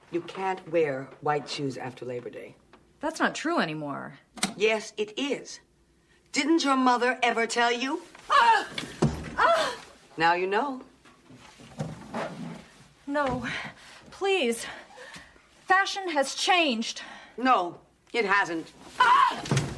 You can't wear white shoes after Labor Day. That's not true anymore. Yes, it is. Didn't your mother ever tell you? Now you know. No, please. Fashion has changed. No, it hasn't.